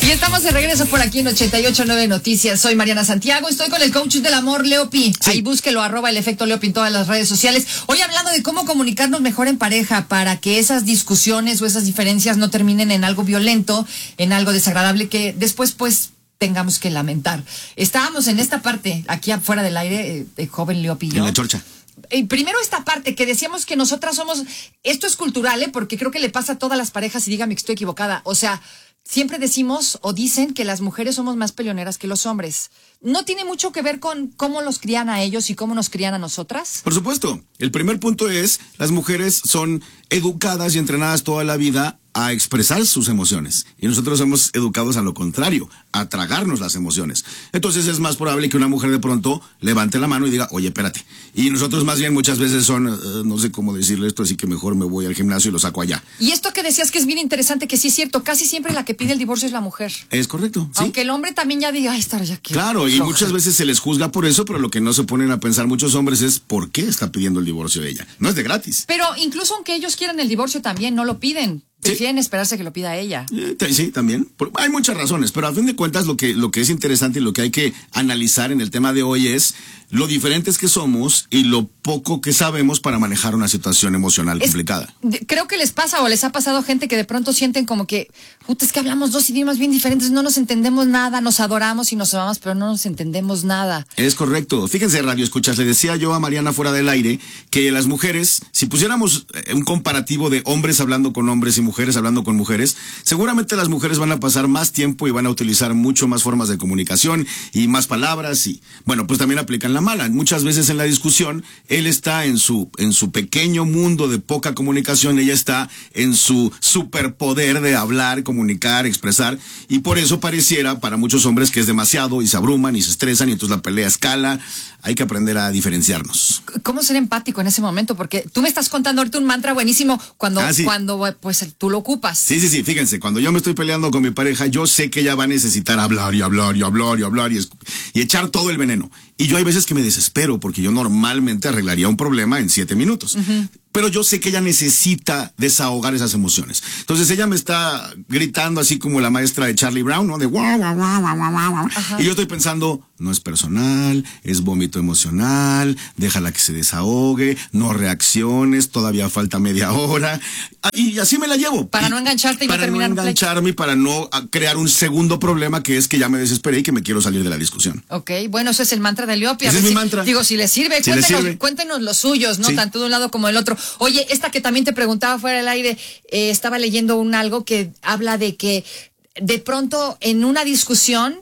Y estamos de regreso por aquí en 88.9 Noticias. Soy Mariana Santiago, estoy con el coach del amor, Leopi. Sí. Ahí búsquelo, @el efecto Leopi en todas las redes sociales. Hoy hablando de cómo comunicarnos mejor en pareja para que esas discusiones o esas diferencias no terminen en algo violento, en algo desagradable que después pues tengamos que lamentar. Estábamos en esta parte, aquí afuera del aire, joven Leopi y yo. En la chorcha. Primero esta parte que decíamos que nosotras somos, esto es cultural, porque creo que le pasa a todas las parejas y dígame que estoy equivocada, o sea, siempre decimos o dicen que las mujeres somos más peleoneras que los hombres. ¿No tiene mucho que ver con cómo los crían a ellos y cómo nos crían a nosotras? Por supuesto. El primer punto es, las mujeres son educadas y entrenadas toda la vida a expresar sus emociones. Y nosotros somos educados a lo contrario, a tragarnos las emociones. Entonces es más probable que una mujer de pronto levante la mano y diga, oye, espérate. Y nosotros más bien muchas veces son, no sé cómo decirle esto, así que mejor me voy al gimnasio y lo saco allá. Y esto que decías que es bien interesante, que sí es cierto, casi siempre la que pide el divorcio es la mujer. Es correcto, sí. Aunque el hombre también ya diga, ay, estar ya aquí. Claro, y muchas veces se les juzga por eso, pero lo que no se ponen a pensar muchos hombres es por qué está pidiendo el divorcio ella. No es de gratis. Pero incluso aunque ellos quieran el divorcio también, no lo piden. Prefieren esperarse que lo pida ella. Sí, también. Hay muchas razones, pero a fin de cuentas lo que es interesante y lo que hay que analizar en el tema de hoy es lo diferentes que somos y lo poco que sabemos para manejar una situación emocional complicada. Creo que les pasa o les ha pasado gente que de pronto sienten como que, es que hablamos dos idiomas bien diferentes, no nos entendemos nada, nos adoramos y nos amamos, pero no nos entendemos nada. Es correcto. Fíjense, radio escuchas, le decía yo a Mariana fuera del aire que las mujeres, si pusiéramos un comparativo de hombres hablando con hombres y mujeres hablando con mujeres, seguramente las mujeres van a pasar más tiempo y van a utilizar mucho más formas de comunicación y más palabras y, bueno, pues también aplican la mala. Muchas veces en la discusión, él está en su pequeño mundo de poca comunicación, ella está en su superpoder de hablar, comunicar, expresar, y por eso pareciera para muchos hombres que es demasiado y se abruman y se estresan y entonces la pelea escala. Hay que aprender a diferenciarnos. ¿Cómo ser empático en ese momento? Porque tú me estás contando ahorita un mantra buenísimo cuando pues tú lo ocupas. Sí, fíjense, cuando yo me estoy peleando con mi pareja, yo sé que ella va a necesitar hablar y hablar y hablar y hablar y echar todo el veneno. Y yo hay veces que me desespero porque yo normalmente arreglaría un problema en 7 minutos. Pero yo sé que ella necesita desahogar esas emociones. Entonces ella me está gritando así como la maestra de Charlie Brown, ¿no? De guau, guau, guau, guau, guau, guau. Y yo estoy pensando, no es personal, es vómito emocional, déjala que se desahogue, no reacciones, todavía falta media hora. Y así me la llevo. Para no engancharte y no terminar. Para no engancharme y para no crear un segundo problema que es que ya me desesperé y que me quiero salir de la discusión. Ok, bueno, ese es el mantra de Leopi. Ese es mi mantra. Digo, si les sirve, cuéntenos los suyos, ¿no? Sí. Tanto de un lado como del otro. Oye, esta que también te preguntaba fuera del aire, estaba leyendo algo que habla de que de pronto en una discusión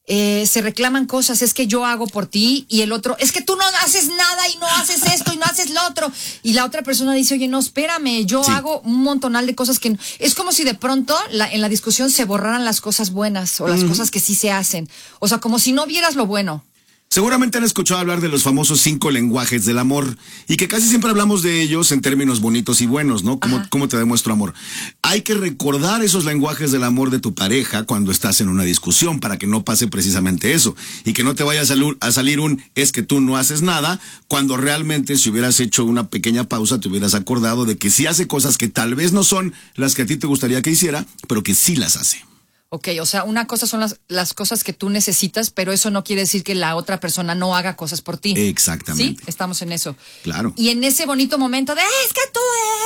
se reclaman cosas, es que yo hago por ti y el otro, es que tú no haces nada y no haces esto y no haces lo otro. Y la otra persona dice, oye, no, espérame, yo hago un montonal de cosas que... Es como si de pronto en la discusión se borraran las cosas buenas o las cosas que sí se hacen. O sea, como si no vieras lo bueno. Seguramente han escuchado hablar de los famosos 5 lenguajes del amor y que casi siempre hablamos de ellos en términos bonitos y buenos, ¿no? ¿Cómo te demuestro amor? Hay que recordar esos lenguajes del amor de tu pareja cuando estás en una discusión para que no pase precisamente eso y que no te vaya a salir es que tú no haces nada cuando realmente si hubieras hecho una pequeña pausa te hubieras acordado de que sí hace cosas que tal vez no son las que a ti te gustaría que hiciera, pero que sí las hace. Ok, o sea, una cosa son las cosas que tú necesitas, pero eso no quiere decir que la otra persona no haga cosas por ti. Exactamente. Sí, estamos en eso. Claro. Y en ese bonito momento de, es que tú,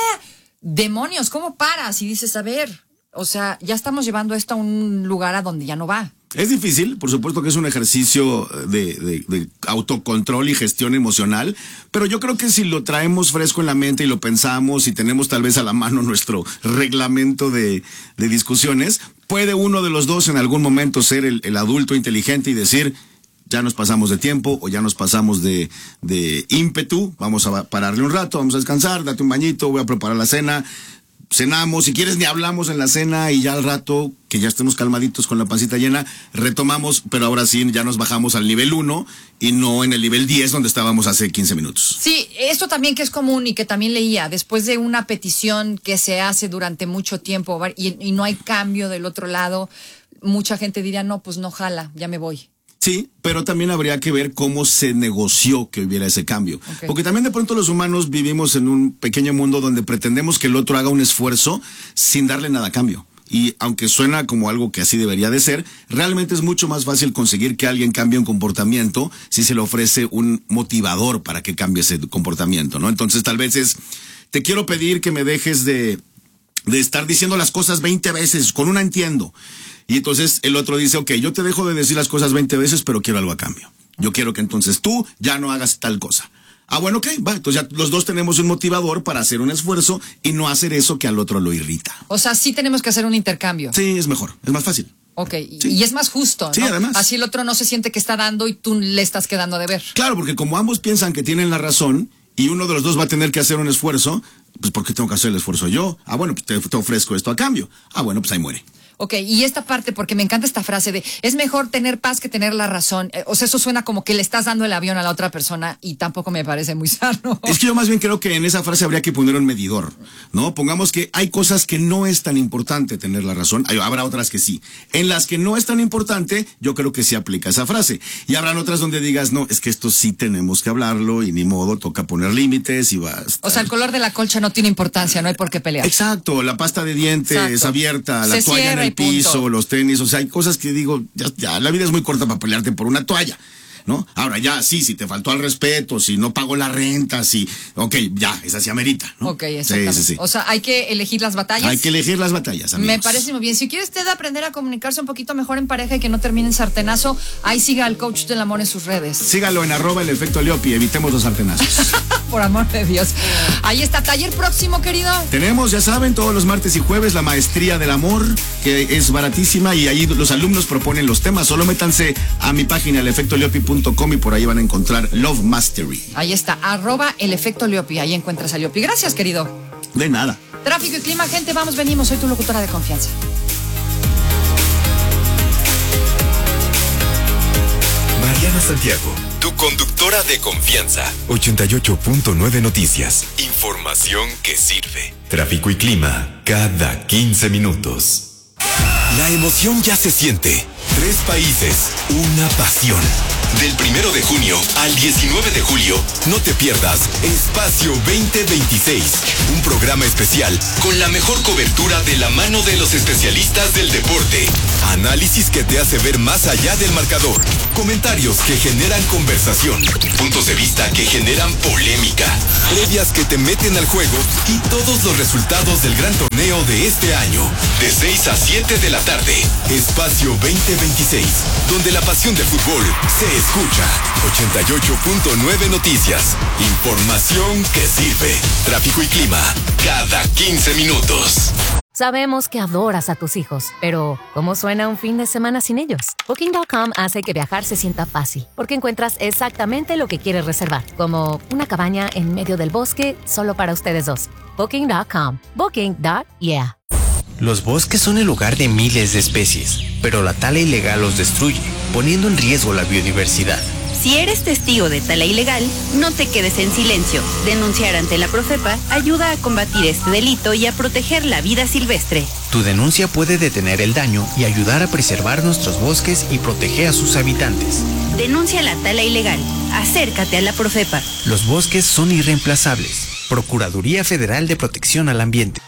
demonios, ¿cómo paras? Y dices, a ver, o sea, ya estamos llevando esto a un lugar a donde ya no va. Es difícil, por supuesto que es un ejercicio de autocontrol y gestión emocional, pero yo creo que si lo traemos fresco en la mente y lo pensamos y tenemos tal vez a la mano nuestro reglamento de discusiones, puede uno de los dos en algún momento ser el adulto inteligente y decir, ya nos pasamos de tiempo o ya nos pasamos de ímpetu, vamos a pararle un rato, vamos a descansar, date un bañito, voy a preparar la cena. Cenamos, si quieres ni hablamos en la cena y ya al rato, que ya estemos calmaditos con la pancita llena, retomamos, pero ahora sí ya nos bajamos al nivel 1 y no en el nivel 10 donde estábamos hace 15 minutos. Sí, esto también que es común y que también leía, después de una petición que se hace durante mucho tiempo y no hay cambio del otro lado, mucha gente diría, no, pues no jala, ya me voy. Sí, pero también habría que ver cómo se negoció que hubiera ese cambio. Okay. Porque también de pronto los humanos vivimos en un pequeño mundo donde pretendemos que el otro haga un esfuerzo sin darle nada a cambio. y aunque suena como algo que así debería de ser, realmente es mucho más fácil conseguir que alguien cambie un comportamiento si se le ofrece un motivador para que cambie ese comportamiento, ¿no? Entonces tal vez te quiero pedir que me dejes de estar diciendo las cosas 20 veces, con una entiendo. Y entonces el otro dice, ok, yo te dejo de decir las cosas 20 veces, pero quiero algo a cambio. Yo quiero que entonces tú ya no hagas tal cosa. Ah, bueno, ok, va. Entonces ya los dos tenemos un motivador para hacer un esfuerzo y no hacer eso que al otro lo irrita. O sea, sí tenemos que hacer un intercambio. Sí, es mejor, es más fácil. Ok, sí. Y es más justo, ¿no? Sí, además. Así el otro no se siente que está dando y tú le estás quedando a deber. Claro, porque como ambos piensan que tienen la razón y uno de los dos va a tener que hacer un esfuerzo, pues ¿por qué tengo que hacer el esfuerzo yo? Ah, bueno, pues te ofrezco esto a cambio. Ah, bueno, pues ahí muere. Ok, y esta parte, porque me encanta esta frase de, es mejor tener paz que tener la razón. O sea, eso suena como que le estás dando el avión a la otra persona y tampoco me parece muy sano. Es que yo más bien creo que en esa frase habría que poner un medidor, ¿no? Pongamos que hay cosas que no es tan importante tener la razón, habrá otras que sí. En las que no es tan importante, yo creo que sí aplica esa frase. Y habrán otras donde digas, no, es que esto sí tenemos que hablarlo y ni modo, toca poner límites y basta. O sea, el color de la colcha no tiene importancia, no hay por qué pelear. Exacto, la pasta de dientes es abierta, la toalla en el piso, los tenis, o sea, hay cosas que digo, ya, la vida es muy corta para pelearte por una toalla, ¿no? Ahora ya, sí, si te faltó al respeto, si no pagó la renta, ok, ya, esa sí amerita, ¿no? Ok, exactamente. Sí. O sea, hay que elegir las batallas. Hay que elegir las batallas, amigos. Me parece muy bien. Si quiere usted aprender a comunicarse un poquito mejor en pareja y que no termine en sartenazo, ahí siga al coach del amor en sus redes. Sígalo en @el efecto Leopi, evitemos los sartenazos. Por amor de Dios. Ahí está, taller próximo, querido. Tenemos, ya saben, todos los martes y jueves la maestría del amor, que es baratísima y ahí los alumnos proponen los temas. Solo métanse a mi página, elefectoleopi.com, y por ahí van a encontrar Love Mastery. Ahí está, @el efecto Leopi. Ahí encuentras a Leopi. Gracias, querido. De nada. Tráfico y clima, gente, vamos, venimos. Soy tu locutora de confianza. Mariana Santiago, tu conductora de confianza. 88.9 Noticias. Información que sirve. Tráfico y clima cada 15 minutos. La emoción ya se siente. 3 países, una pasión. Del 1 de junio al 19 de julio, no te pierdas Espacio 2026, un programa especial con la mejor cobertura de la mano de los especialistas del deporte. Análisis que te hace ver más allá del marcador, comentarios que generan conversación, puntos de vista que generan polémica, previas que te meten al juego y todos los resultados del gran torneo de este año. De 6 a 7 de la tarde, Espacio 2026, donde la pasión del fútbol se escucha. 88.9 Noticias. Información que sirve. Tráfico y clima cada 15 minutos. Sabemos que adoras a tus hijos, pero ¿cómo suena un fin de semana sin ellos? Booking.com hace que viajar se sienta fácil, porque encuentras exactamente lo que quieres reservar, como una cabaña en medio del bosque solo para ustedes dos. Booking.com. Booking.yeah. Los bosques son el hogar de miles de especies, pero la tala ilegal los destruye, poniendo en riesgo la biodiversidad. Si eres testigo de tala ilegal, no te quedes en silencio. Denunciar ante la Profepa ayuda a combatir este delito y a proteger la vida silvestre. Tu denuncia puede detener el daño y ayudar a preservar nuestros bosques y proteger a sus habitantes. Denuncia la tala ilegal. Acércate a la Profepa. Los bosques son irreemplazables. Procuraduría Federal de Protección al Ambiente.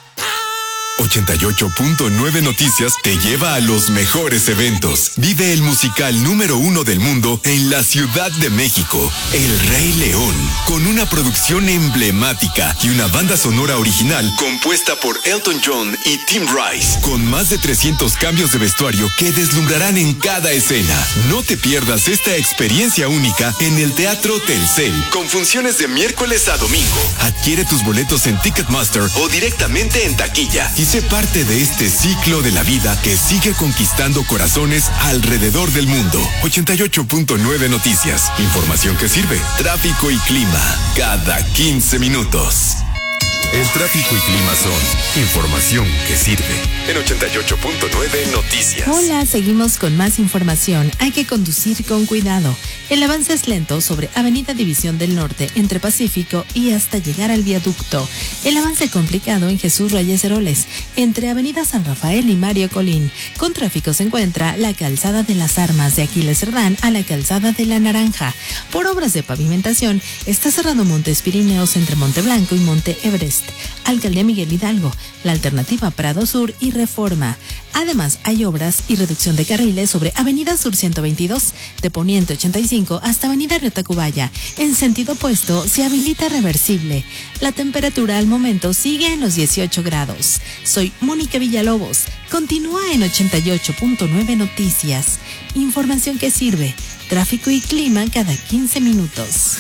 88.9 Noticias te lleva a los mejores eventos. Vive el musical número 1 del mundo en la Ciudad de México, El Rey León, con una producción emblemática y una banda sonora original compuesta por Elton John y Tim Rice, con más de 300 cambios de vestuario que deslumbrarán en cada escena. No te pierdas esta experiencia única en el Teatro Telcel, con funciones de miércoles a domingo. Adquiere tus boletos en Ticketmaster o directamente en taquilla y sé parte de este ciclo de la vida que sigue conquistando corazones alrededor del mundo. 88.9 Noticias. Información que sirve. Tráfico y clima cada 15 minutos. El tráfico y clima son información que sirve. En 88.9 Noticias. Hola, seguimos con más información. Hay que conducir con cuidado. El avance es lento sobre Avenida División del Norte, entre Pacífico y hasta llegar al viaducto. El avance complicado en Jesús Reyes Heroles, entre Avenida San Rafael y Mario Colín. Con tráfico se encuentra la calzada de las Armas de Aquiles Cerdán a la calzada de la Naranja. Por obras de pavimentación, está cerrado Montes Pirineos entre Monte Blanco y Monte Everest. East, Alcaldía Miguel Hidalgo, la alternativa Prado Sur y Reforma. Además, hay obras y reducción de carriles sobre Avenida Sur 122, de Poniente 85 hasta Avenida Río Tacubaya. En sentido opuesto, se habilita reversible. La temperatura al momento sigue en los 18 grados. Soy Mónica Villalobos. Continúa en 88.9 Noticias. Información que sirve. Tráfico y clima cada 15 minutos.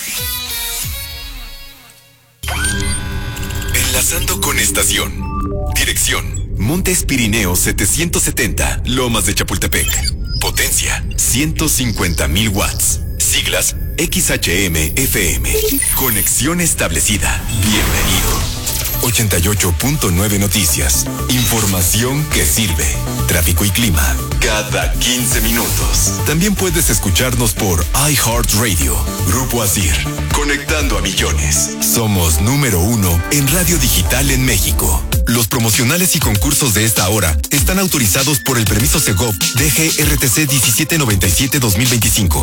Enlazando con estación. Dirección: Montes Pirineos 770, Lomas de Chapultepec. Potencia: 150,000 watts. Siglas: XHM-FM. Conexión establecida. Bienvenido. 88.9 Noticias. Información que sirve. Tráfico y clima cada 15 minutos. También puedes escucharnos por iHeartRadio. Grupo Asir. Conectando a millones. Somos número 1 en radio digital en México. Los promocionales y concursos de esta hora están autorizados por el permiso Segov DGRTC 1797-2025.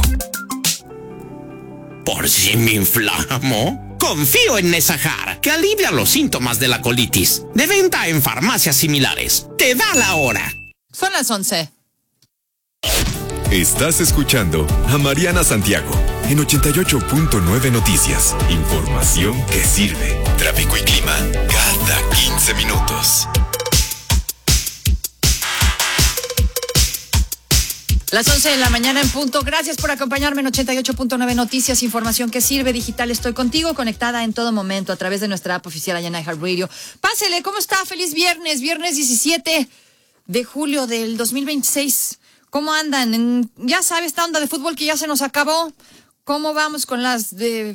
¿Por si me inflamo? Confío en Nesajar, que alivia los síntomas de la colitis. De venta en farmacias similares. Te da la hora. Son las 11. Estás escuchando a Mariana Santiago en 88.9 Noticias. Información que sirve. Tráfico y clima cada 15 minutos. Las 11 de la mañana en punto. Gracias por acompañarme en 88.9 Noticias, información que sirve digital. Estoy contigo, conectada en todo momento a través de nuestra app oficial allá en iHeartRadio. Pásele, ¿cómo está? Feliz viernes, viernes 17 de julio del 2026. ¿Cómo andan? Ya sabe, esta onda de fútbol que ya se nos acabó. ¿Cómo vamos con las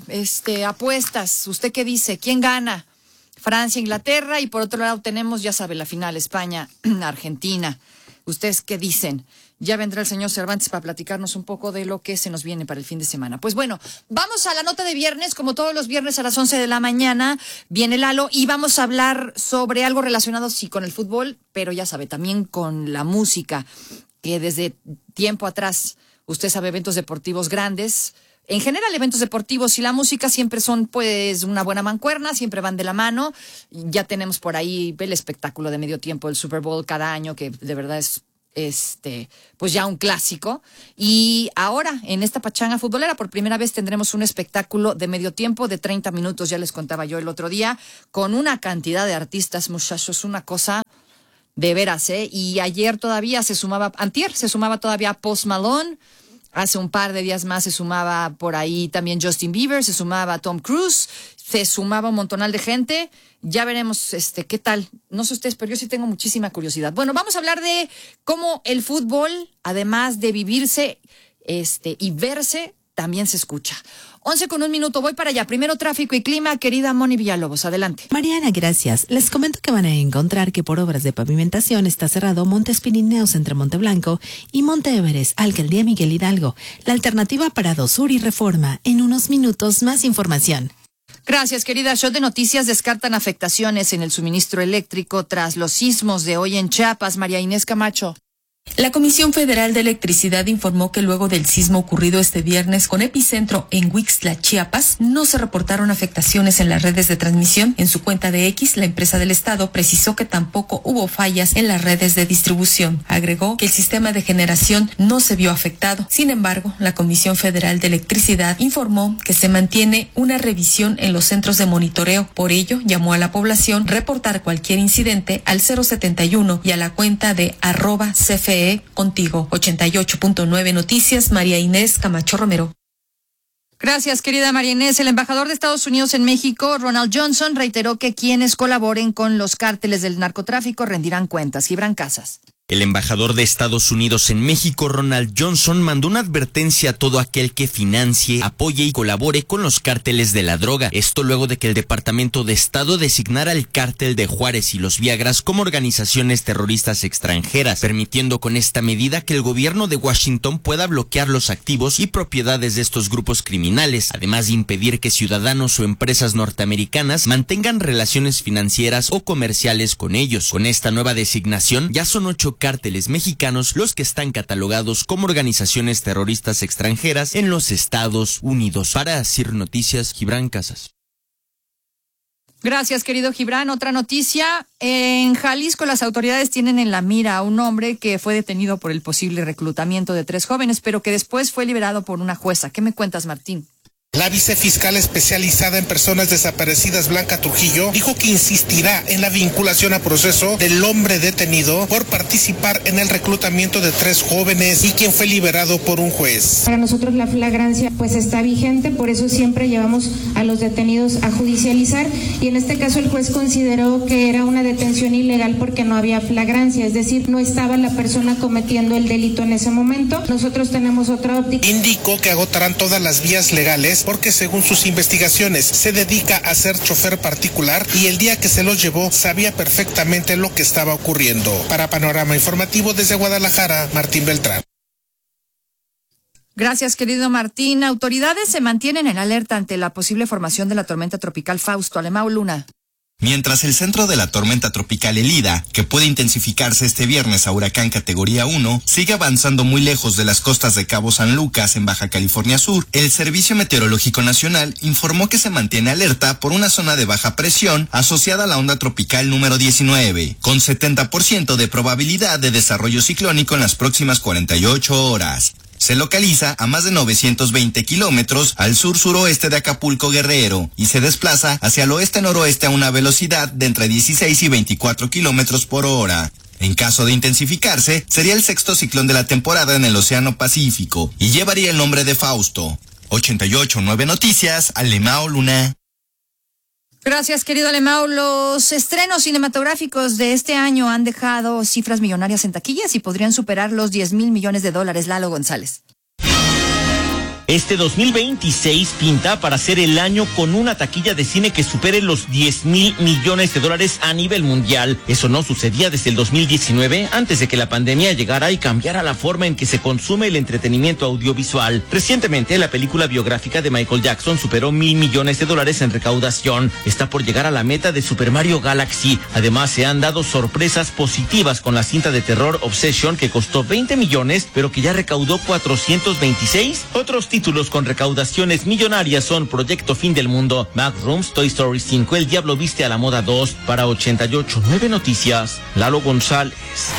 apuestas? ¿Usted qué dice? ¿Quién gana? Francia, Inglaterra, y por otro lado tenemos, ya sabe, la final, España, Argentina. ¿Ustedes qué dicen? Ya vendrá el señor Cervantes para platicarnos un poco de lo que se nos viene para el fin de semana. Pues bueno, vamos a la nota de viernes. Como todos los viernes a las 11 de la mañana viene Lalo y vamos a hablar sobre algo relacionado, sí, con el fútbol, pero ya sabe, también con la música, que desde tiempo atrás, usted sabe, eventos deportivos grandes, en general eventos deportivos y la música siempre son pues una buena mancuerna, siempre van de la mano. Ya tenemos por ahí el espectáculo de medio tiempo, el Super Bowl cada año, que de verdad es pues ya un clásico. Y ahora en esta pachanga futbolera por primera vez tendremos un espectáculo de medio tiempo de 30 minutos, ya les contaba yo el otro día, con una cantidad de artistas, muchachos, una cosa de veras, y ayer todavía antier se sumaba todavía Post Malone. Hace un par de días más se sumaba por ahí también Justin Bieber, se sumaba Tom Cruise, se sumaba un montonal de gente. Ya veremos qué tal. No sé ustedes, pero yo sí tengo muchísima curiosidad. Bueno, vamos a hablar de cómo el fútbol, además de vivirse y verse, también se escucha. 11:01, voy para allá. Primero tráfico y clima, querida Moni Villalobos, adelante. Mariana, gracias. Les comento que van a encontrar que por obras de pavimentación está cerrado Montes Pirineos entre Monteblanco y Monte Everest, Alcaldía Miguel Hidalgo. La alternativa Prado Sur y Reforma. En unos minutos más información. Gracias, querida. Show de Noticias descartan afectaciones en el suministro eléctrico tras los sismos de hoy en Chiapas. María Inés Camacho. La Comisión Federal de Electricidad informó que luego del sismo ocurrido este viernes con epicentro en Huixtla, Chiapas, no se reportaron afectaciones en las redes de transmisión. En su cuenta de X, la empresa del Estado precisó que tampoco hubo fallas en las redes de distribución. Agregó que el sistema de generación no se vio afectado. Sin embargo, la Comisión Federal de Electricidad informó que se mantiene una revisión en los centros de monitoreo. Por ello, llamó a la población reportar cualquier incidente al 071 y a la cuenta de @CFE contigo. 88.9 Noticias, María Inés Camacho Romero. Gracias, querida María Inés. El embajador de Estados Unidos en México, Ronald Johnson, reiteró que quienes colaboren con los cárteles del narcotráfico rendirán cuentas. Gibran Casas. El embajador de Estados Unidos en México, Ronald Johnson, mandó una advertencia a todo aquel que financie, apoye y colabore con los cárteles de la droga. Esto luego de que el Departamento de Estado designara el cártel de Juárez y los Viagras como organizaciones terroristas extranjeras, permitiendo con esta medida que el gobierno de Washington pueda bloquear los activos y propiedades de estos grupos criminales, además de impedir que ciudadanos o empresas norteamericanas mantengan relaciones financieras o comerciales con ellos. Con esta nueva designación, ya son 8 cárteles mexicanos los que están catalogados como organizaciones terroristas extranjeras en los Estados Unidos. Para Asir Noticias, Gibran Casas. Gracias, querido Gibran. Otra noticia. En Jalisco, las autoridades tienen en la mira a un hombre que fue detenido por el posible reclutamiento de 3 jóvenes, pero que después fue liberado por una jueza. ¿Qué me cuentas, Martín? La vicefiscal especializada en personas desaparecidas, Blanca Trujillo, dijo que insistirá en la vinculación a proceso del hombre detenido por participar en el reclutamiento de 3 jóvenes y quien fue liberado por un juez. Para nosotros la flagrancia pues está vigente, por eso siempre llevamos a los detenidos a judicializar, y en este caso el juez consideró que era una detención ilegal porque no había flagrancia, es decir, no estaba la persona cometiendo el delito en ese momento. Nosotros tenemos otra óptica. Indicó que agotarán todas las vías legales porque según sus investigaciones se dedica a ser chofer particular y el día que se los llevó sabía perfectamente lo que estaba ocurriendo. Para Panorama Informativo desde Guadalajara, Martín Beltrán. Gracias, querido Martín. Autoridades se mantienen en alerta ante la posible formación de la tormenta tropical Fausto. Alemão Luna. Mientras el centro de la tormenta tropical Elida, que puede intensificarse este viernes a huracán categoría 1, sigue avanzando muy lejos de las costas de Cabo San Lucas en Baja California Sur, el Servicio Meteorológico Nacional informó que se mantiene alerta por una zona de baja presión asociada a la onda tropical número 19, con 70% de probabilidad de desarrollo ciclónico en las próximas 48 horas. Se localiza a más de 920 kilómetros al sur-suroeste de Acapulco, Guerrero, y se desplaza hacia el oeste-noroeste a una velocidad de entre 16 y 24 kilómetros por hora. En caso de intensificarse, sería el 6º ciclón de la temporada en el Océano Pacífico y llevaría el nombre de Fausto. 88.9 Noticias, Alemão Luna. Gracias, querido Alemão. Los estrenos cinematográficos de este año han dejado cifras millonarias en taquillas y podrían superar los $10,000 millones. Lalo González. Este 2026 pinta para ser el año con una taquilla de cine que supere los $10,000 millones a nivel mundial. Eso no sucedía desde el 2019, antes de que la pandemia llegara y cambiara la forma en que se consume el entretenimiento audiovisual. Recientemente, la película biográfica de Michael Jackson superó $1,000 millones en recaudación. Está por llegar a la meta de Super Mario Galaxy. Además, se han dado sorpresas positivas con la cinta de terror Obsession, que costó $20 millones, pero que ya recaudó 426. Otros títulos con recaudaciones millonarias son Proyecto Fin del Mundo, Backrooms, Toy Story 5, El Diablo Viste a la Moda 2. Para 88.9 Noticias, Lalo González.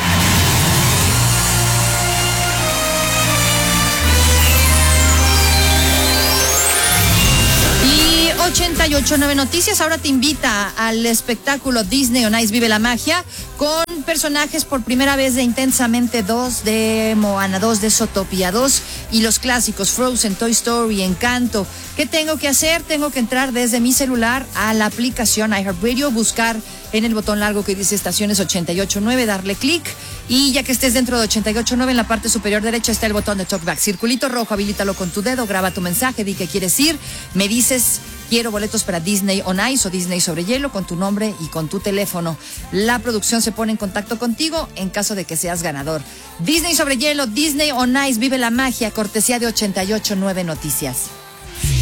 Y 88.9 Noticias ahora te invita al espectáculo Disney on Ice Vive la Magia, con personajes por primera vez de Intensamente 2, de Moana 2, de Zootopia 2 y los clásicos Frozen, Toy Story, Encanto. ¿Qué tengo que hacer? Tengo que entrar desde mi celular a la aplicación iHeartRadio, buscar en el botón largo que dice Estaciones 88.9, darle clic, y ya que estés dentro de 88.9, en la parte superior derecha está el botón de Talkback. Circulito rojo, habilítalo con tu dedo, graba tu mensaje, di que quieres ir, me dices: quiero boletos para Disney on Ice o Disney sobre hielo, con tu nombre y con tu teléfono. La producción se pone en contacto contigo en caso de que seas ganador. Disney sobre hielo, Disney on Ice, vive la magia, cortesía de 88.9 Noticias.